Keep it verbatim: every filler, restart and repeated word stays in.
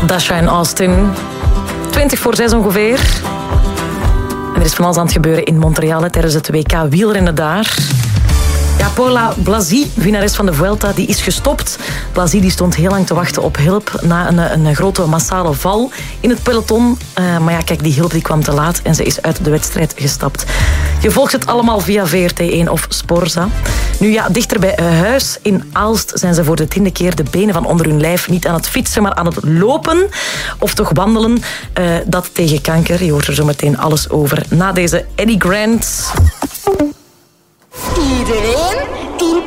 Dasha en Austin. twintig voor zes ongeveer. En er is van alles aan het gebeuren in Montreal hè, tijdens het W K wielrennen daar. Ja, Paula Blasi, winnares van de Vuelta, die is gestopt. Blasi die stond heel lang te wachten op hulp na een, een grote massale val in het peloton. Uh, maar ja, kijk, die hulp die kwam te laat en ze is uit de wedstrijd gestapt. Je volgt het allemaal via V R T één of Sporza. Nu ja, dichter bij huis in Aalst zijn ze voor de tiende keer de benen van onder hun lijf niet aan het fietsen, maar aan het lopen. Of toch wandelen. Uh, dat tegen kanker. Je hoort er zo meteen alles over na deze Eddie Grant. Iedereen